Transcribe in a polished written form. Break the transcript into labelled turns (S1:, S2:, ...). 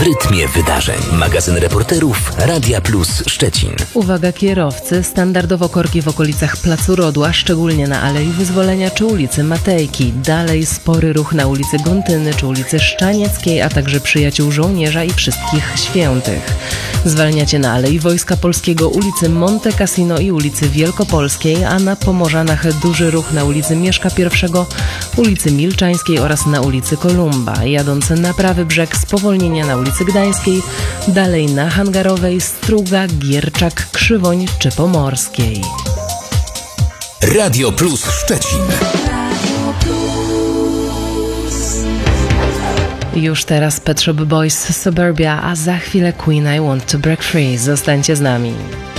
S1: rytmie wydarzeń. Magazyn reporterów Radia Plus Szczecin.
S2: Uwaga kierowcy, standardowo korki w okolicach Placu Rodła, szczególnie na Alei Wyzwolenia czy ulicy Matejki. Dalej spory ruch na ulicy Gontyny czy ulicy Szczanieckiej, a także Przyjaciół Żołnierza i Wszystkich Świętych. Zwalniacie na Alei Wojska Polskiego, ulicy Monte Cassino i ulicy Wielkopolskiej, a na Pomorzanach duży ruch na ulicy Mieszka I, ulicy Milczańskiej oraz na ulicy Kolumba. Jadąc na prawy brzeg, spowolnienia na ulicy Gdańskiej, dalej na Hangarowej, Struga, Gierczak, Krzywoń czy Pomorskiej.
S1: Radio Plus Szczecin.
S2: Już teraz Pet Shop Boys, Suburbia, a za chwilę Queen I Want to Break Free. Zostańcie z nami.